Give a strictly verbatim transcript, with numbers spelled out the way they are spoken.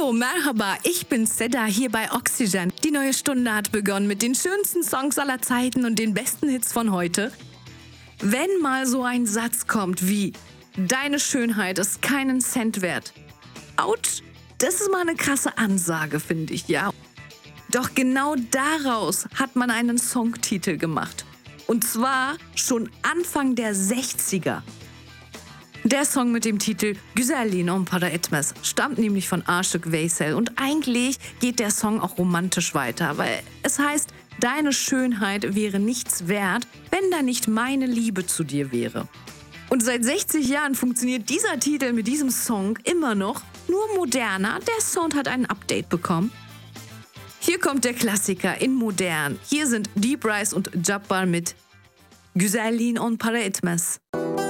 Hallo, Merhaba, ich bin Seda hier bei Oxygen. Die neue Stunde hat begonnen mit den schönsten Songs aller Zeiten und den besten Hits von heute. Wenn mal so ein Satz kommt wie „Deine Schönheit ist keinen Cent wert“. Autsch, das ist mal eine krasse Ansage, finde ich, ja. Doch genau daraus hat man einen Songtitel gemacht. Und zwar schon Anfang der sechziger. Der Song mit dem Titel Güzelliğin on para etmez stammt nämlich von Aşık Veysel und eigentlich geht der Song auch romantisch weiter, weil es heißt, deine Schönheit wäre nichts wert, wenn da nicht meine Liebe zu dir wäre. Und seit sechzig Jahren funktioniert dieser Titel mit diesem Song immer noch, nur moderner. Der Sound hat ein Update bekommen. Hier kommt der Klassiker in modern. Hier sind Deep Rise und Jabbar mit Güzelliğin on para etmez.